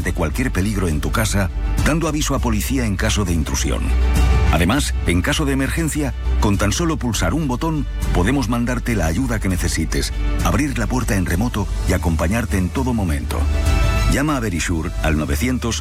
ante cualquier peligro en tu casa, dando aviso a policía en caso de intrusión. Además, en caso de emergencia, con tan solo pulsar un botón, podemos mandarte la ayuda que necesites, abrir la puerta en remoto y acompañarte en todo momento. Llama a Verisure al 900